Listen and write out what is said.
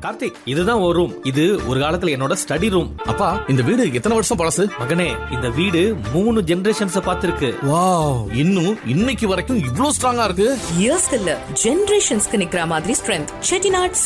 கார்த்திக், இதுதான் ஒரு ரூம். இது ஒரு காலத்துல என்னோட ஸ்டடி ரூம். அப்பா, இந்த வீடு எத்தனை வருஷம் பழசு? மகனே, இந்த வீடு 3 ஜெனரேஷன்ஸ் பார்த்திருக்கு. வாவ், இன்னும் இன்னைக்கு வரைக்கும் இவ்ளோ ஸ்ட்ராங்கா இருக்கு. இயர்ஸ் இல்ல, ஜெனரேஷன்ஸ்க்கு நிக்கிற மாதிரி ஸ்ட்ரென்த். செட்டிநாட்